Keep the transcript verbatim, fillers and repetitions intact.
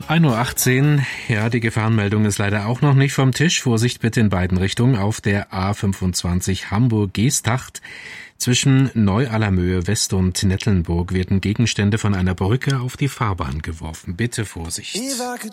ein Uhr achtzehn, ja, die Gefahrenmeldung ist leider auch noch nicht vom Tisch. Vorsicht bitte in beiden Richtungen auf der A fünfundzwanzig Hamburg-Geesthacht. Zwischen Neu-Allermöhe West und Nettelnburg werden Gegenstände von einer Brücke auf die Fahrbahn geworfen. Bitte Vorsicht.